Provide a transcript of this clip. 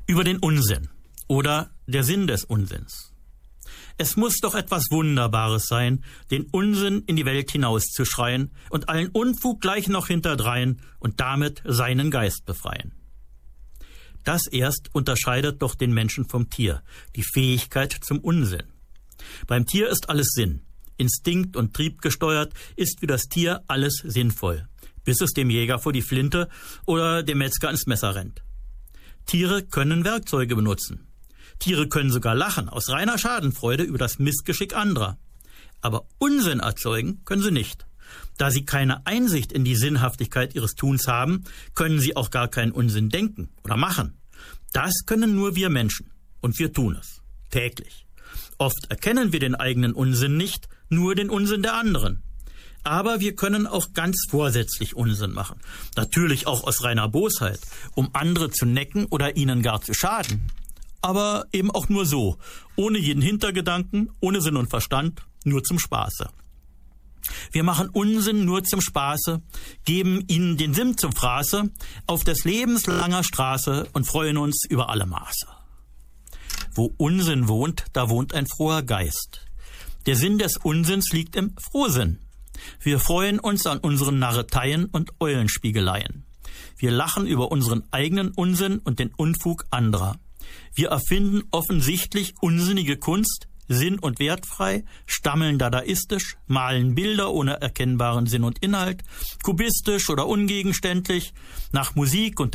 Über den Unsinn oder der Sinn des Unsinns. Es muss doch etwas Wunderbares sein, den Unsinn in die Welt hinauszuschreien und allen Unfug gleich noch hinterdrein und damit seinen Geist befreien. Das erst unterscheidet doch den Menschen vom Tier, die Fähigkeit zum Unsinn. Beim Tier ist alles Sinn. Instinkt und Trieb gesteuert ist für das Tier alles sinnvoll, bis es dem Jäger vor die Flinte oder dem Metzger ins Messer rennt. Tiere können Werkzeuge benutzen. Tiere können sogar lachen, aus reiner Schadenfreude über das Missgeschick anderer. Aber Unsinn erzeugen können sie nicht. Da sie keine Einsicht in die Sinnhaftigkeit ihres Tuns haben, können sie auch gar keinen Unsinn denken oder machen. Das können nur wir Menschen. Und wir tun es. Täglich. Oft erkennen wir den eigenen Unsinn nicht, nur den Unsinn der anderen. Aber wir können auch ganz vorsätzlich Unsinn machen. Natürlich auch aus reiner Bosheit, um andere zu necken oder ihnen gar zu schaden. Aber eben auch nur so, ohne jeden Hintergedanken, ohne Sinn und Verstand, nur zum Spaße. Wir machen Unsinn nur zum Spaße, geben ihnen den Sinn zum Fraße auf des Lebens langer Straße und freuen uns über alle Maße. Wo Unsinn wohnt, da wohnt ein froher Geist. Der Sinn des Unsinns liegt im Frohsinn. Wir freuen uns an unseren Narreteien und Eulenspiegeleien. Wir lachen über unseren eigenen Unsinn und den Unfug anderer. Wir erfinden offensichtlich unsinnige Kunst, sinn- und wertfrei, stammeln dadaistisch, malen Bilder ohne erkennbaren Sinn und Inhalt, kubistisch oder ungegenständlich, nach Musik und